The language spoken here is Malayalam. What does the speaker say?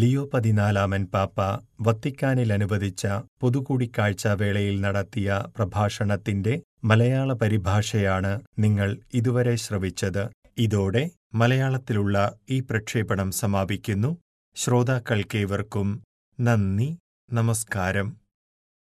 ലിയോ 14 പാപ്പ വത്തിക്കാനിൽ അനുവദിച്ച പൊതുകൂടിക്കാഴ്ചാവേളയിൽ നടത്തിയ പ്രഭാഷണത്തിന്റെ മലയാള പരിഭാഷയാണ് നിങ്ങൾ ഇതുവരെ ശ്രവിച്ചത്. ഇതോടെ മലയാളത്തിലുള്ള ഈ പ്രക്ഷേപണം സമാപിക്കുന്നു. ശ്രോതാക്കൾക്കേവർക്കും നന്ദി, നമസ്കാരം.